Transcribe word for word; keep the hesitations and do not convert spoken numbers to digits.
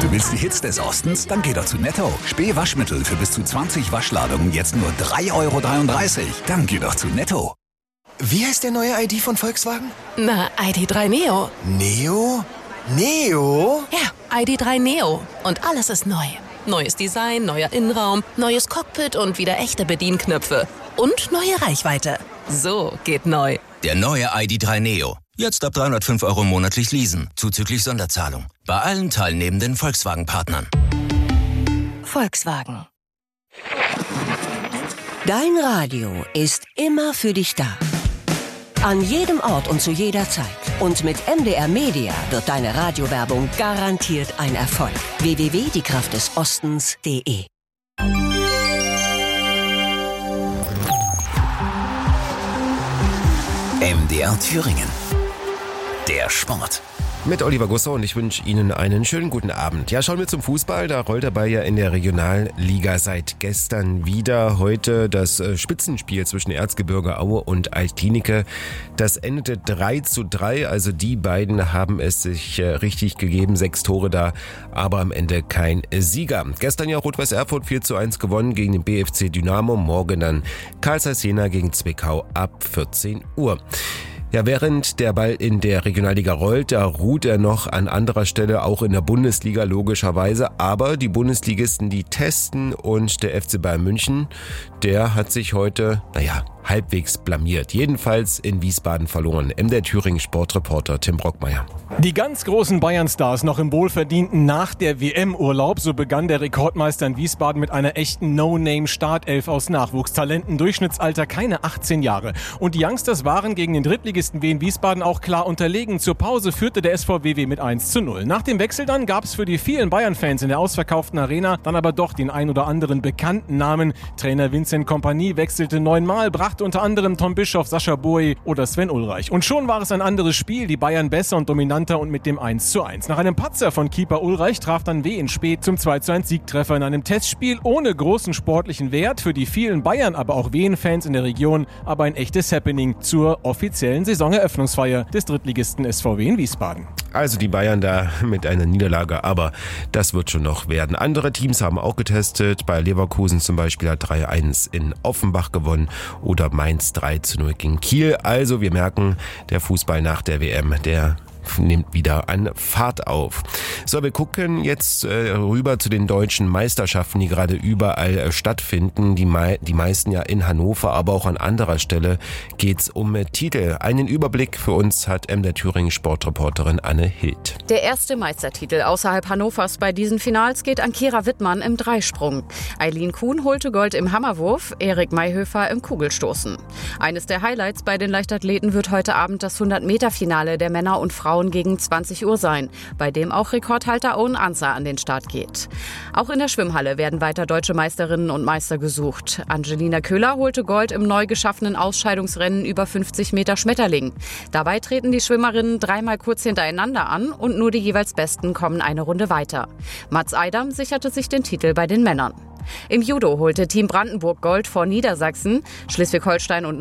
Du willst die Hits des Ostens? Dann geh doch zu Netto. Spee-Waschmittel für bis zu zwanzig Waschladungen jetzt nur drei Euro dreiunddreißig. Dann geh doch zu Netto. Wie heißt der neue I D von Volkswagen? Na, I D drei Neo. Neo? Neo? Ja, I D drei Neo. Und alles ist neu. Neues Design, neuer Innenraum, neues Cockpit und wieder echte Bedienknöpfe. Und neue Reichweite. So geht neu. Der neue I D drei Neo. Jetzt ab dreihundertfünf Euro monatlich leasen, zuzüglich Sonderzahlung. Bei allen teilnehmenden Volkswagen-Partnern. Volkswagen. Dein Radio ist immer für dich da. An jedem Ort und zu jeder Zeit. Und mit M D R Media wird deine Radiowerbung garantiert ein Erfolg. w w w punkt die kraft des ostens punkt de M D R Thüringen. Der Sport. Mit Oliver Gusser und ich wünsche Ihnen einen schönen guten Abend. Ja, schauen wir zum Fußball. Da rollt der Ball ja in der Regionalliga seit gestern wieder. Heute das Spitzenspiel zwischen Erzgebirge Aue und Altlinike. Das endete drei zu drei. Also die beiden haben es sich richtig gegeben. Sechs Tore da, aber am Ende kein Sieger. Gestern ja Rot-Weiß Erfurt vier zu eins gewonnen gegen den B F C Dynamo. Morgen dann Carl Zeiss Jena gegen Zwickau ab vierzehn Uhr. Ja, während der Ball in der Regionalliga rollt, da ruht er noch an anderer Stelle, auch in der Bundesliga logischerweise. Aber die Bundesligisten, die testen und der F C Bayern München, der hat sich heute, naja, halbwegs blamiert. Jedenfalls in Wiesbaden verloren. M D R Thüringen Sportreporter Tim Brockmeier. Die ganz großen Bayern-Stars noch im wohlverdienten nach der W M-Urlaub. So begann der Rekordmeister in Wiesbaden mit einer echten No-Name-Startelf aus Nachwuchstalenten. Durchschnittsalter keine achtzehn Jahre. Und die Youngsters waren gegen den Drittligisten Wien Wiesbaden auch klar unterlegen. Zur Pause führte der S V W W mit eins zu null. Nach dem Wechsel dann gab es für die vielen Bayern-Fans in der ausverkauften Arena dann aber doch den ein oder anderen bekannten Namen. Trainer Vincent Kompany wechselte neunmal, brachte unter anderem Tom Bischoff, Sascha Boey oder Sven Ulreich. Und schon war es ein anderes Spiel, die Bayern besser und dominanter und mit dem eins zu eins. Nach einem Patzer von Keeper Ulreich traf dann Wehen spät zum zwei zu eins Siegtreffer in einem Testspiel ohne großen sportlichen Wert. Für die vielen Bayern, aber auch Wehen-Fans in der Region, aber ein echtes Happening zur offiziellen Saisoneröffnungsfeier des Drittligisten S V W in Wiesbaden. Also die Bayern da mit einer Niederlage, aber das wird schon noch werden. Andere Teams haben auch getestet. Bei Leverkusen zum Beispiel hat drei eins in Offenbach gewonnen oder Mainz drei zu null gegen Kiel. Also wir merken, der Fußball nach der W M, der nimmt wieder an Fahrt auf. So, wir gucken jetzt äh, rüber zu den deutschen Meisterschaften, die gerade überall äh, stattfinden. Die, mei- die meisten ja in Hannover, aber auch an anderer Stelle geht's um äh, Titel. Einen Überblick für uns hat M D R Thüringen Sportreporterin Anne Hild. Der erste Meistertitel außerhalb Hannovers bei diesen Finals geht an Kira Wittmann im Dreisprung. Eileen Kuhn holte Gold im Hammerwurf, Erik Mayhöfer im Kugelstoßen. Eines der Highlights bei den Leichtathleten wird heute Abend das hundert-Meter-Finale der Männer und Frauen gegen zwanzig Uhr sein, bei dem auch Rekordhalter Owen Ansah an den Start geht. Auch in der Schwimmhalle werden weiter deutsche Meisterinnen und Meister gesucht. Angelina Köhler holte Gold im neu geschaffenen Ausscheidungsrennen über fünfzig Meter Schmetterling. Dabei treten die Schwimmerinnen dreimal kurz hintereinander an und nur die jeweils Besten kommen eine Runde weiter. Mats Eidam sicherte sich den Titel bei den Männern. Im Judo holte Team Brandenburg Gold vor Niedersachsen. Schleswig-Holstein und